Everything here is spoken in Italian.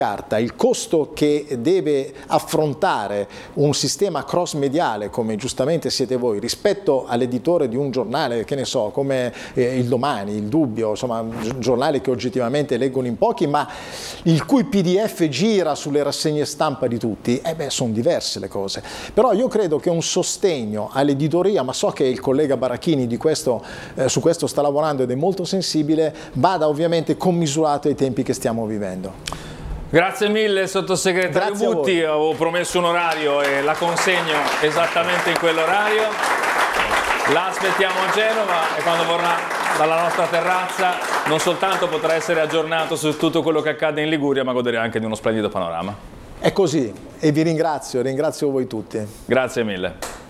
carta, il costo che deve affrontare un sistema cross mediale come giustamente siete voi rispetto all'editore di un giornale, che ne so, come il Domani, il Dubbio, insomma giornali che oggettivamente leggono in pochi ma il cui PDF gira sulle rassegne stampa di tutti, sono diverse le cose. Però io credo che un sostegno all'editoria, ma so che il collega Barachini su questo sta lavorando ed è molto sensibile, vada ovviamente commisurato ai tempi che stiamo vivendo. Grazie mille sottosegretario Butti, avevo promesso un orario e la consegno esattamente in quell'orario. La aspettiamo a Genova e quando vorrà dalla nostra terrazza non soltanto potrà essere aggiornato su tutto quello che accade in Liguria, ma goderà anche di uno splendido panorama. È così e vi ringrazio voi tutti. Grazie mille.